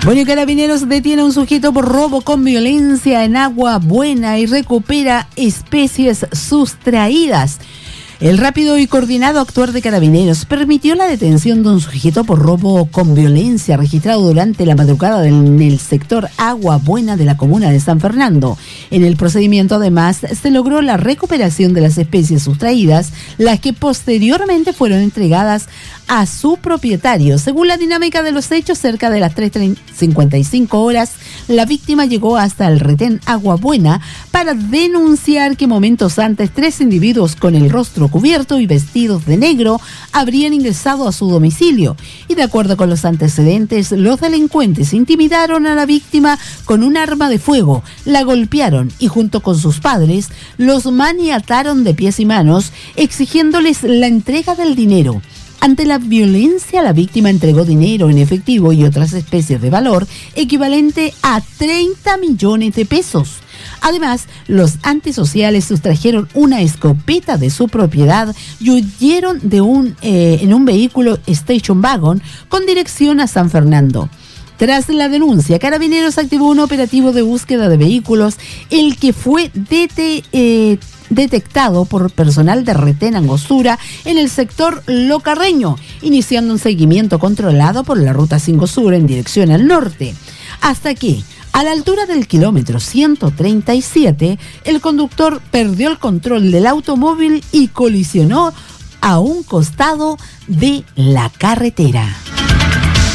Bueno, y Carabineros detiene a un sujeto por robo con violencia en Agua Buena y recupera especies sustraídas. El rápido y coordinado actuar de Carabineros permitió la detención de un sujeto por robo con violencia registrado durante la madrugada en el sector Agua Buena de la comuna de San Fernando. En el procedimiento, además, se logró la recuperación de las especies sustraídas, las que posteriormente fueron entregadas a su propietario. Según la dinámica de los hechos, cerca de las 3:55 horas, la víctima llegó hasta el retén Agua Buena para denunciar que momentos antes 3 individuos con el rostro cubierto y vestidos de negro habrían ingresado a su domicilio. Y de acuerdo con los antecedentes, los delincuentes intimidaron a la víctima con un arma de fuego, la golpearon y junto con sus padres los maniataron de pies y manos, exigiéndoles la entrega del dinero. Ante la violencia, la víctima entregó dinero en efectivo y otras especies de valor equivalente a 30 millones de pesos. Además, los antisociales sustrajeron una escopeta de su propiedad y huyeron en un vehículo Station Wagon con dirección a San Fernando. Tras la denuncia, Carabineros activó un operativo de búsqueda de vehículos, el que fue detectado por personal de retén Angostura en el sector Locarreño, iniciando un seguimiento controlado por la ruta 5 Sur en dirección al norte, hasta que, a la altura del kilómetro 137, el conductor perdió el control del automóvil y colisionó a un costado de la carretera.